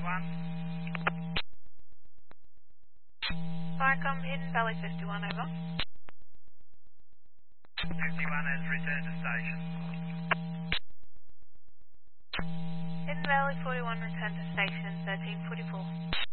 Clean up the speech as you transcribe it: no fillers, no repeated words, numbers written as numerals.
Vicom, Hidden Valley 51, over. 51 has returned to station. Hidden Valley 41, return to station 1344.